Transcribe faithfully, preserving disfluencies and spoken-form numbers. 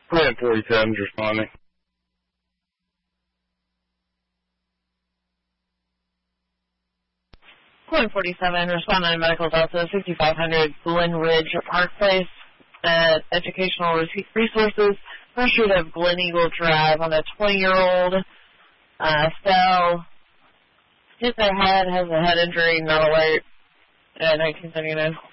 Plan forty-seven's responding. Plan forty-seven, responding to Medical Delta, fifty-five hundred Glen Ridge Park Place. At Educational Resources, pursuit of Glen Eagle Drive on a twenty-year-old. Uh, fell, hit their head, has a head injury, not alert, at nineteen seventy-nine.